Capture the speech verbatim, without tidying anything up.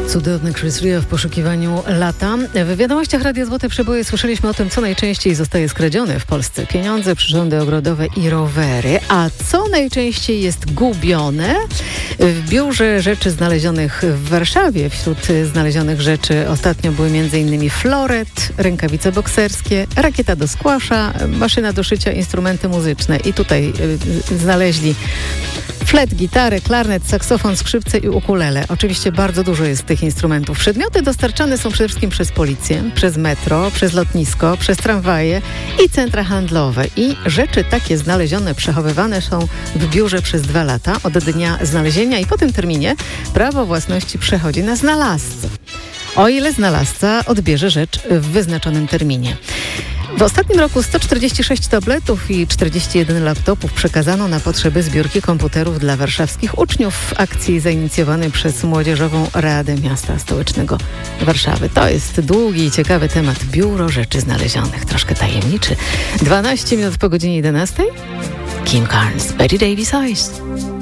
Cudowny Chris Rea w poszukiwaniu lata. W wiadomościach Radia Złote Przeboje słyszeliśmy o tym, co najczęściej zostaje skradzione w Polsce. Pieniądze, przyrządy ogrodowe i rowery. A co najczęściej jest gubione? W biurze rzeczy znalezionych w Warszawie. Wśród znalezionych rzeczy ostatnio były m.in. floret, rękawice bokserskie, rakieta do squasha, maszyna do szycia, instrumenty muzyczne. I tutaj y, znaleźli flet, gitarę, klarnet, saksofon, skrzypce i ukulele. Oczywiście bardzo dużo jest tych instrumentów. Przedmioty dostarczane są przede wszystkim przez policję, przez metro, przez lotnisko, przez tramwaje i centra handlowe. I rzeczy takie znalezione, przechowywane są w biurze przez dwa lata od dnia znalezienia i po tym terminie prawo własności przechodzi na znalazcę. O ile znalazca odbierze rzecz w wyznaczonym terminie. W ostatnim roku sto czterdzieści sześć tabletów i czterdzieści jeden laptopów przekazano na potrzeby zbiórki komputerów dla warszawskich uczniów w akcji zainicjowanej przez Młodzieżową Radę Miasta Stołecznego Warszawy. To jest długi i ciekawy temat. Biuro Rzeczy Znalezionych. Troszkę tajemniczy. dwanaście minut po godzinie jedenastej. Kim Carnes, Betty Davis Eyes.